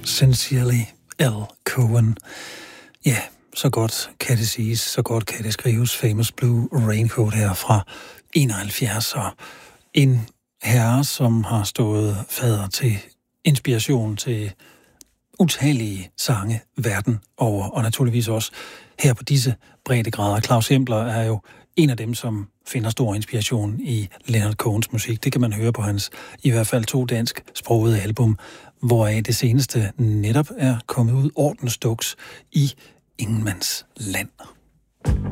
Sincerely L. Cohen. Ja, så godt kan det siges, så godt kan det skrives. Famous Blue Raincoat her fra 71, og en herre, som har stået fader til inspiration til utallige sange verden over, og naturligvis også her på disse breddegrader. Claus Hempler er jo en af dem, som finder stor inspiration i Leonard Cohens musik. Det kan man høre på hans i hvert fald 2 dansksprogede album, hvoraf det seneste netop er kommet ud ordensduks i Ingenmands Land.